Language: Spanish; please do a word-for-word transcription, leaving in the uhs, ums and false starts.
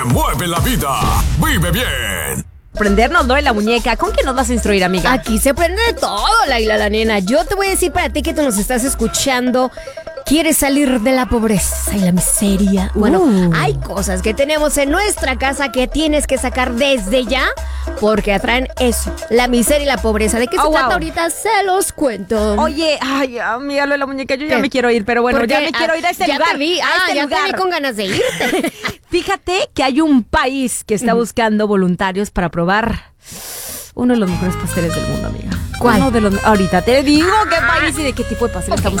Mueve la vida. Vive bien. Prendernos duele la muñeca. ¿Con qué nos vas a instruir, amiga? Aquí se prende de todo, Laila, la nena. Yo te voy a decir para ti que tú nos estás escuchando. ¿Quieres salir de la pobreza y la miseria? Bueno, Uh. hay cosas que tenemos en nuestra casa que tienes que sacar desde ya porque atraen eso, la miseria y la pobreza. ¿De qué Oh, se trata wow. ahorita? Se los cuento. Oye, ay, amiga, lo de la muñeca, yo ya ¿Qué? me quiero ir, pero bueno, ¿Por ya qué? me quiero Ah, ir a este ya lugar. te vi, a ah, este ya lugar. te vi con ganas de irte. Fíjate que hay un país que está buscando voluntarios para probar uno de los mejores pasteles del mundo, amiga. ¿Cuál? Uno de los, ahorita te digo qué país y de qué tipo de pastel estamos